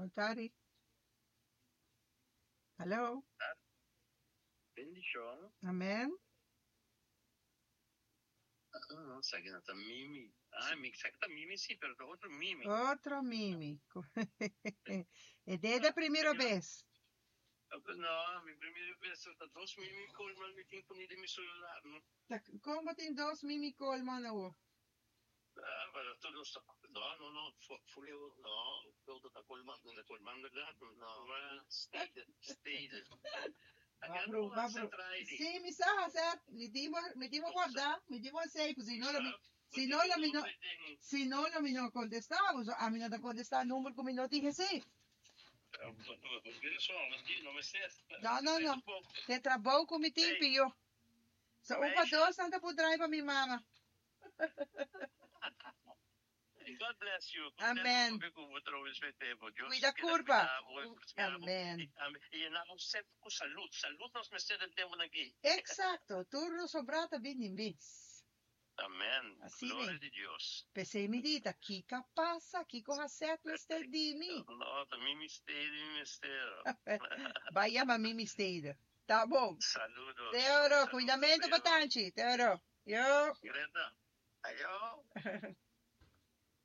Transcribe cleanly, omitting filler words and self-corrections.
Montari. Hello. Bendición. Amen. Sai che è Mimi. Ah, mi sa che Mimi sì, per outro Mimi. Otro Mimi. E desde a primeira vez. No, mi primeira vez tá dois Mimi Coleman me tem ponido meu celular, não? Como tem dois Mimi Coleman nou? Ah, mas tudo está. Não, foi eu, não, eu da Coleman verdade, não, mas steden. Vabro. Sim, mi sa, certo? Mi dimo guardar, mi dimo safe, se não mi não contestava, a mi não contestar número que mi não dije safe. Não. Te trabalho com mi tempo, eu. So, upa dois, anda por drive para mi mama. God bless you. Amen. Cuida curva. Amen. E nós sempre com saúde. Saúde nós precisamos ter aqui. Exacto. Turno sobrata bem em bis. Amen. Assim Glória mesmo. de Deus. Pensei, me dita, Kika passa, Kiko certo, Mr. Dimi. Não, também mistério. Vai a mim mistério. Tá bom. Saludos. Teoro, cuidamento bastante. Teoro. Yo. Greta. Ayo.